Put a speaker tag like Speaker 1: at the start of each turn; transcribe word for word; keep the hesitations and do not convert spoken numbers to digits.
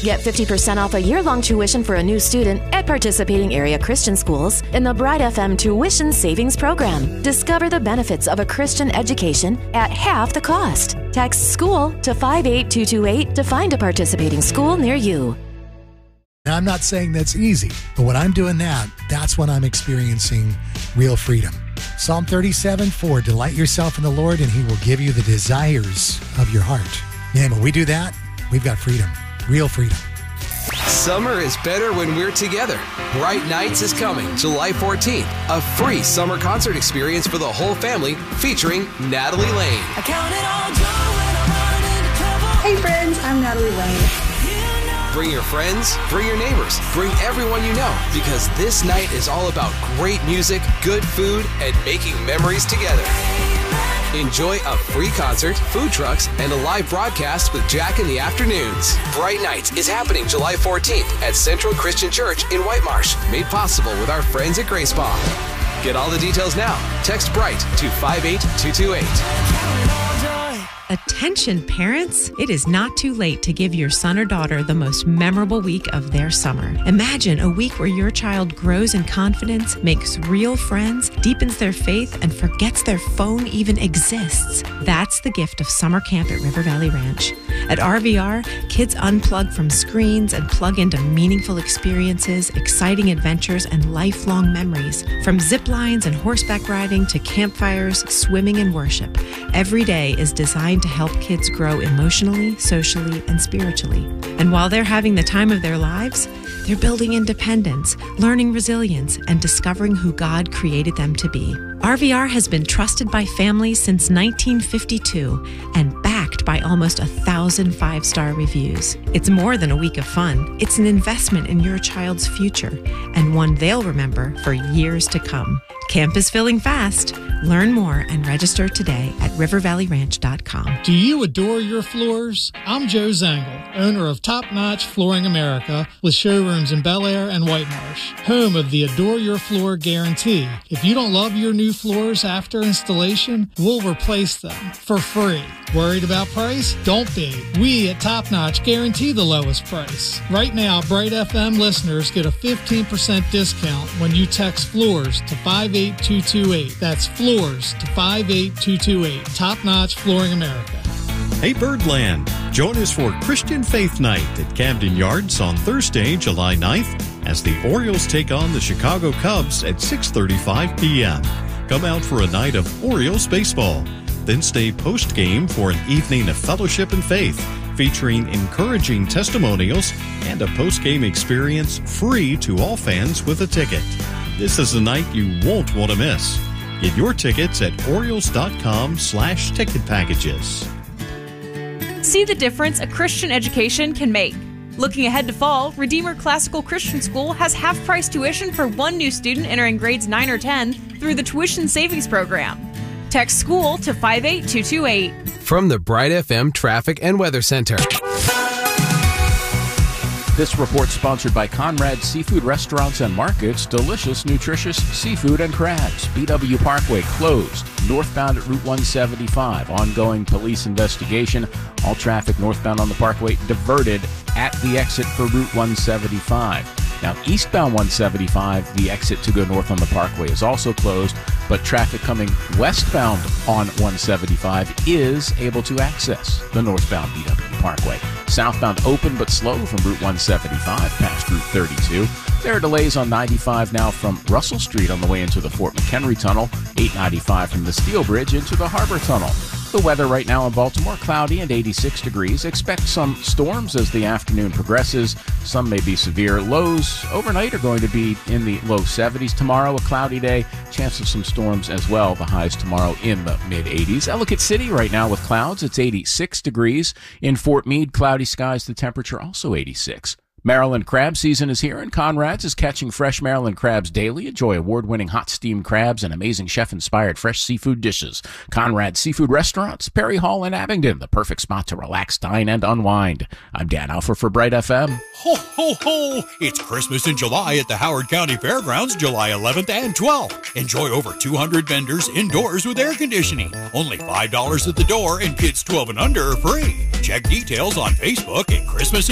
Speaker 1: Get fifty percent off a year-long tuition for a new student at participating area Christian schools in the Bright F M Tuition Savings Program. Discover the benefits of a Christian education at half the cost. Text SCHOOL to five eight two two eight to find a participating school near you.
Speaker 2: Now, I'm not saying that's easy, but when I'm doing that, that's when I'm experiencing real freedom. Psalm thirty-seven four, delight yourself in the Lord and he will give you the desires of your heart. Man, when we do that, we've got freedom, real freedom.
Speaker 3: Summer is better when we're together. Bright Nights is coming July fourteenth. A free summer concert experience for the whole family featuring Natalie Lane.
Speaker 4: I count it all joy when I'm running into trouble.
Speaker 5: Hey friends, I'm Natalie Lane.
Speaker 3: Bring your friends, bring your neighbors, bring everyone you know, because this night is all about great music, good food, and making memories together. Enjoy a free concert, food trucks, and a live broadcast with Jack in the afternoons. Bright Nights is happening July fourteenth at Central Christian Church in White Marsh, made possible with our friends at Grace Bar. Get all the details now. Text BRIGHT to five eight two two eight.
Speaker 6: Attention parents, it is not too late to give your son or daughter the most memorable week of their summer. Imagine a week where your child grows in confidence, makes real friends, deepens their faith, and forgets their phone even exists. That's the gift of summer camp at River Valley Ranch. At R V R, kids unplug from screens and plug into meaningful experiences, exciting adventures, and lifelong memories. From zip lines and horseback riding to campfires, swimming, and worship, every day is designed to help kids grow emotionally, socially, and spiritually. And while they're having the time of their lives, they're building independence, learning resilience, and discovering who God created them to be. R V R has been trusted by families since nineteen fifty-two and backed by almost a thousand five-star reviews. It's more than a week of fun. It's an investment in your child's future and one they'll remember for years to come. Camp is filling fast. Learn more and register today at river valley ranch dot com.
Speaker 7: Do you adore your floors? I'm Joe Zangle, owner of Top Notch Flooring America with showrooms in Bel Air and White Marsh, home of the Adore Your Floor Guarantee. If you don't love your new floors after installation, we'll replace them for free. Worried about price? Don't be. We at Top Notch guarantee the lowest price. Right now, Bright F M listeners get a fifteen percent discount when you text FLOORS to five eight two two eight. That's FLOORS to five eight two two eight. Top Notch Flooring America.
Speaker 8: Hey Birdland, join us for Christian Faith Night at Camden Yards on Thursday, July ninth, as the Orioles take on the Chicago Cubs at six thirty-five p.m. Come out for a night of Orioles baseball. Then stay post-game for an evening of fellowship and faith, featuring encouraging testimonials and a post-game experience free to all fans with a ticket. This is a night you won't want to miss. Get your tickets at orioles dot com slash ticket packages.
Speaker 9: See the difference a Christian education can make. Looking ahead to fall, Redeemer Classical Christian School has half-price tuition for one new student entering grades nine or ten through the Tuition Savings Program. Text SCHOOL to five eight two two eight.
Speaker 3: From the Bright F M Traffic and Weather Center.
Speaker 10: This report sponsored by Conrad Seafood Restaurants and Markets. Delicious, nutritious seafood and crabs. B W Parkway closed. Northbound at Route one seventy-five. Ongoing police investigation. All traffic northbound on the Parkway diverted at the exit for Route one seventy-five. Now, eastbound one seventy-five, the exit to go north on the Parkway is also closed, but traffic coming westbound on one seventy-five is able to access the northbound B W Parkway. Southbound open but slow from Route one seventy-five past Route thirty-two. There are delays on ninety-five now from Russell Street on the way into the Fort McHenry Tunnel, eight ninety-five from the Steel Bridge into the Harbor Tunnel. The weather right now in Baltimore, cloudy and eighty-six degrees. Expect some storms as the afternoon progresses. Some may be severe. Lows overnight are going to be in the low seventies. Tomorrow, a cloudy day. Chance of some storms as well. The highs tomorrow in the mid-eighties. Ellicott City right now with clouds. It's eighty-six degrees. In Fort Meade, cloudy skies. The temperature also eighty-six. Maryland crab season is here, and Conrad's is catching fresh Maryland crabs daily. Enjoy award-winning hot steamed crabs and amazing chef-inspired fresh seafood dishes. Conrad's Seafood Restaurants, Perry Hall, and Abingdon, the perfect spot to relax, dine, and unwind. I'm Dan Alfer for Bright F M.
Speaker 11: Ho, ho, ho! It's Christmas in July at the Howard County Fairgrounds, July eleventh and twelfth. Enjoy over two hundred vendors indoors with air conditioning. Only five dollars at the door, and kids twelve and under are free. Check details on Facebook at Christmas